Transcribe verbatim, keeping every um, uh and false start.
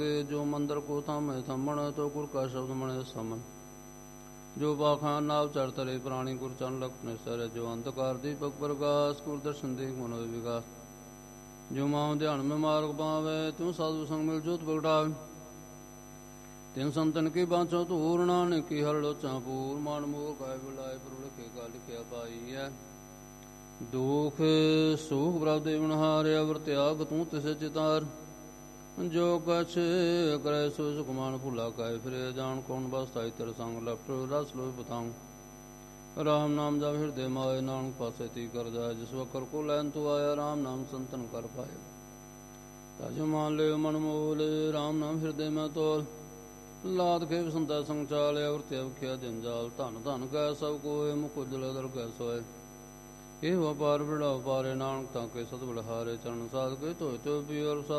ਜੋ ਮੰਦਰ ਕੋ ਥਾਮੈ ਥੰਮਣ ਤੋ ਗੁਰ ਕਾ ਸ਼ਬਦ ਮਣਿ ਸਮਨ। ਜੋ ਪਾਖਾਨ ਨਾਵ ਚਰ ਤਰੇ ਪ੍ਰਾਣੀ ਗੁਰ ਚਰਨ ਲਖਨ ਸਰ। ਜੋ ਅੰਧਕਾਰ ਦੀਪਕ ਪ੍ਰਗਾਸ ਗੁਰ ਦਰਸ਼ਨ ਦੇਖ ਮਨੋ ਵਿਗਾਸ। ਜੋ ਮਾਉ ਧਿਆਨ ਮੈਂ ਮਾਰਗ ਪਾਵੇ ਤਿਉ ਸਾਧੂ ਸੰਗ ਮਿਲ ਜੋਤ ਪ੍ਰਗਟਾਵੇ। ਤਿਨ ਸੰਤਨ ਕੀ ਬਾਂਛੋ ਧੂਰ ਨਾਨਕ ਕੀ ਹਰ ਲੋਚਾਂ ਪੂਰ। ਮਨ ਮੋਹ ਕਾਇ ਬਿਲਾਏ ਪ੍ਰਭ ਲਿਖੇ ਕਾ ਲਿਖਿਆ ਪਾਈ ਹੈ। ਦੁਖ ਸੁਖ ਪ੍ਰਭ ਦੇ ਹਾਰਿਆ ਵਰ ਤਿਆਗ ਤੂੰ ਤਿਸ ਚਿਤਾਰ। ਜੋ ਕਛ ਕਰੈ ਸੋ ਸੁਖ ਮਾਨ ਭੁਲਾ ਕਾਇ ਫਿਰੇ। ਜਾਣ ਕੌਣ ਬਸਤਾਈ ਤੇਰੇ ਸੰਗ ਲਪਟ ਰਸ ਲੋਇ ਬਤਾਉ। ਰਾਮ ਨਾਮ ਜਪ ਹਿਰਦੇ ਮਾਏ ਨਾਨਕ ਪਾਸੇ ਤੀ ਕਰ ਜਾਏ। ਜਿਸ ਵਕਰ ਕੋ ਲੈਨ ਤੂੰ ਆਇਆ ਰਾਮ ਨਾਮ ਸੰਤਨ ਕਰ ਪਾਏ। ਤਜ ਮਾਨ ਲਿਓ ਮਨ ਮੋਲ ਰਾਮ ਨਾਮ ਹਿਰਦੇ ਮੈਂ ਤੋਲ। ਲਾਦ ਕੇ ਬਸੰਤਾ ਸੰਗ ਚਾਲਿਆ ਵਰ ਤੇ ਅਵਖਿਆ ਜੰਜਾਲ। ਧਨ ਧਨ ਕੈ ਸਭ ਕੋਇ ਮੁਖ ਉਜਲ ਦਰ ਕੈ ਸੋਏ। ਇਹ ਵਪਾਰ ਬਿੜਾ ਪਾਰੇ ਨਾਨਕ ਤਾਂ ਕੇ ਸਤ ਬਲਹਾਰੇ। ਚਰਨ ਸਾਧ ਕੇ ਧੋਇ ਤੇ ਪੀਰ